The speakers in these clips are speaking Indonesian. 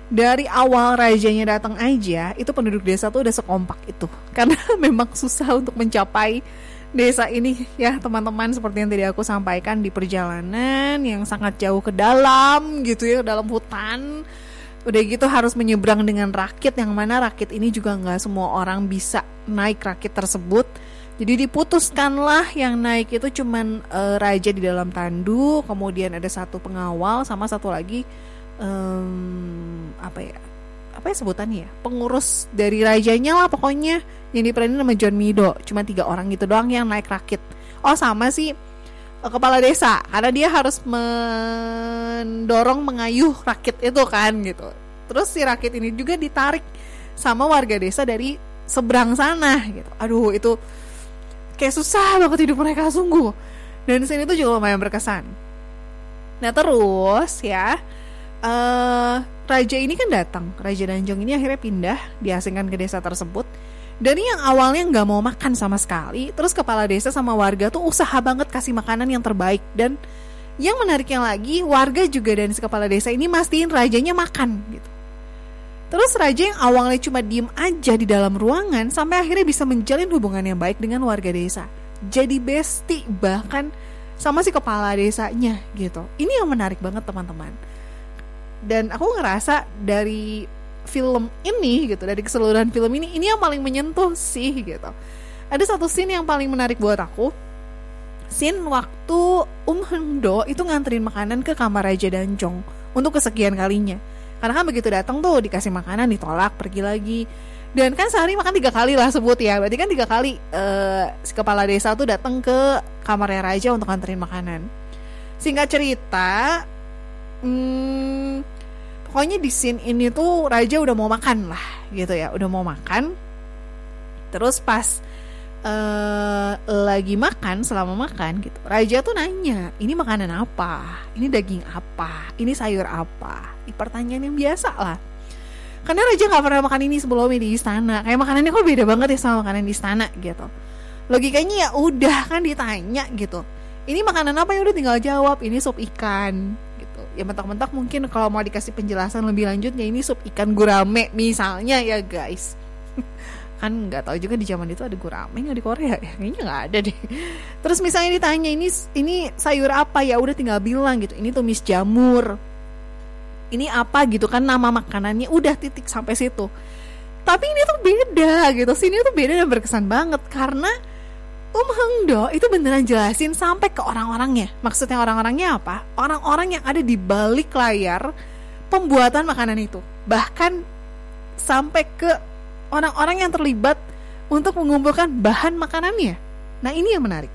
Dari awal rajanya datang aja, itu penduduk desa tuh udah sekompak itu. Karena memang susah untuk mencapai desa ini ya teman-teman, seperti yang tadi aku sampaikan, di perjalanan yang sangat jauh ke dalam gitu ya, dalam hutan. Udah gitu harus menyeberang dengan rakit, yang mana rakit ini juga nggak semua orang bisa naik rakit tersebut. Jadi diputuskanlah yang naik itu cuman raja di dalam tandu, kemudian ada satu pengawal sama satu lagi apa ya sebutannya ya, pengurus dari rajanya lah pokoknya, yang diperanin sama John Mido. Cuma 3 orang gitu doang yang naik rakit. Oh sama sih kepala desa, karena dia harus mendorong mengayuh rakit itu kan gitu. Terus si rakit ini juga ditarik sama warga desa dari seberang sana gitu. Aduh itu kayak susah banget hidup mereka sungguh. Dan sini tuh juga lumayan berkesan. Nah terus ya raja ini kan datang, Raja Danjong ini akhirnya pindah, diasingkan ke desa tersebut. Dari yang awalnya nggak mau makan sama sekali, terus kepala desa sama warga tuh usaha banget kasih makanan yang terbaik. Dan yang menariknya lagi, warga juga dan si kepala desa ini mastiin rajanya makan gitu. Terus raja yang awalnya cuma diem aja di dalam ruangan, sampai akhirnya bisa menjalin hubungan yang baik dengan warga desa. Jadi bestie bahkan sama si kepala desanya gitu. Ini yang menarik banget teman-teman. Dan aku ngerasa dari film ini gitu, dari keseluruhan film ini yang paling menyentuh sih gitu. Ada satu scene yang paling menarik buat aku. Scene waktu Hengdo itu nganterin makanan ke kamar Raja Danjong untuk kesekian kalinya. Karena kan begitu datang tuh dikasih makanan, ditolak, pergi lagi. Dan kan sehari makan 3 kali lah sebut ya. Berarti kan 3 kali si kepala desa tuh datang ke kamarnya raja untuk nganterin makanan. Singkat cerita, pokoknya di scene ini tuh raja udah mau makan lah gitu ya, udah mau makan. Terus pas lagi makan, selama makan gitu, raja tuh nanya, ini makanan apa, ini daging apa, ini sayur apa. Pertanyaan yang biasa lah, karena raja nggak pernah makan ini sebelumnya di istana. Kayak makanannya kok beda banget ya sama makanan di istana gitu. Logikanya ya udah kan ditanya gitu, ini makanan apa, ya udah tinggal jawab, ini sup ikan. Ya mentak-mentak mungkin kalau mau dikasih penjelasan lebih lanjut ya ini sup ikan gurame misalnya ya guys. Kan nggak tahu juga di zaman itu ada gurame nggak di Korea ya, kayaknya nggak ada deh. Terus misalnya ditanya ini sayur apa, ya udah tinggal bilang gitu, ini tumis jamur, ini apa gitu kan nama makanannya, udah titik sampai situ. Tapi ini tuh beda gitu, sini tuh beda dan berkesan banget karena Hengdo itu beneran jelasin sampai ke orang-orangnya. Maksudnya orang-orangnya apa? Orang-orang yang ada di balik layar pembuatan makanan itu. Bahkan sampai ke orang-orang yang terlibat untuk mengumpulkan bahan makanannya. Nah ini yang menarik.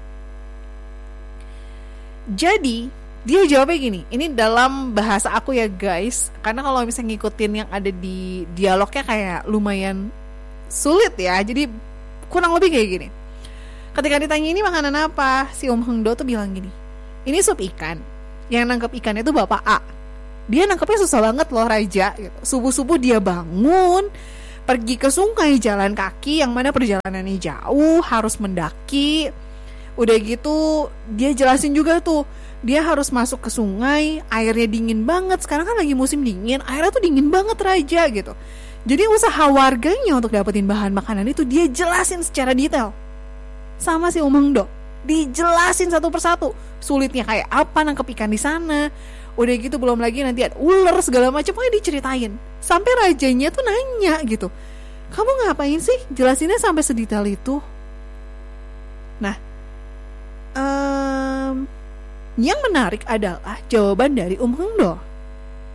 Jadi dia jawabnya gini, ini dalam bahasa aku ya guys, karena kalau misalnya ngikutin yang ada di dialognya kayak lumayan sulit ya. Jadi kurang lebih kayak gini. Ketika ditanya ini makanan apa, si Hengdo tuh bilang gini, ini sup ikan. Yang nangkep ikan itu Bapak A. Dia nangkepnya susah banget loh raja gitu. Subuh-subuh dia bangun, pergi ke sungai jalan kaki, yang mana perjalanannya jauh, harus mendaki. Udah gitu dia jelasin juga tuh, dia harus masuk ke sungai, airnya dingin banget. Sekarang kan lagi musim dingin, airnya tuh dingin banget raja gitu. Jadi usaha warganya untuk dapetin bahan makanan itu dia jelasin secara detail sama si Hengdo, dijelasin satu persatu. Sulitnya kayak apa nangkep ikan di sana. Udah gitu belum lagi nanti ada ular segala macam, pokoknya diceritain. Sampai rajanya tuh nanya gitu, kamu ngapain sih jelasinnya sampai sedetail itu? Nah, yang menarik adalah jawaban dari Hengdo.